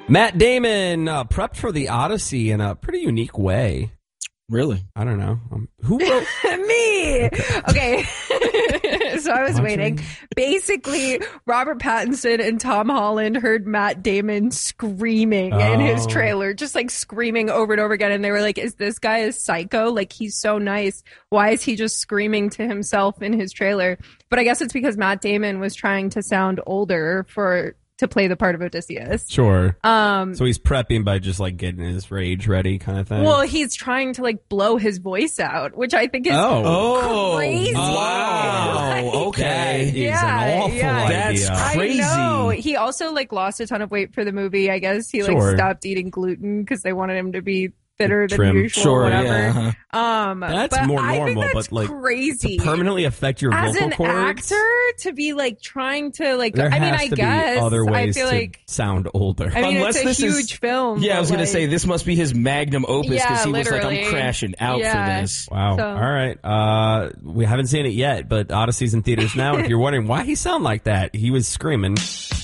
Matt Damon prepped for the Odyssey in a pretty unique way. Really? I don't know. Who wrote? Me! Okay. So I was waiting. Basically, Robert Pattinson and Tom Holland heard Matt Damon screaming in his trailer, just like screaming over and over again. And they were like, is this guy a psycho? Like, he's so nice. Why is he just screaming to himself in his trailer? But I guess it's because Matt Damon was trying to sound older to play the part of Odysseus. Sure. So he's prepping by just like getting his rage ready kind of thing. Well, he's trying to like blow his voice out, which I think is crazy. Wow. Okay. That is an awful idea. That's crazy. I know. He also like lost a ton of weight for the movie. I guess he like stopped eating gluten because they wanted him to be fitter than usual. Sure, whatever. yeah. That's but more I normal, think that's but like crazy. to permanently affect your As vocal an cords. actor, to be like trying to like, There I mean, has I to guess be other ways I feel to like sound older. I mean, Unless it's this a is- huge film. Yeah, I was but, going to say, this must be his magnum opus because Yeah, he was like, I'm literally. crashing out Yeah. for this. Wow. So- All right. We haven't seen it yet, but Odyssey's in theaters now. If you're wondering why he sounded like that, he was screaming.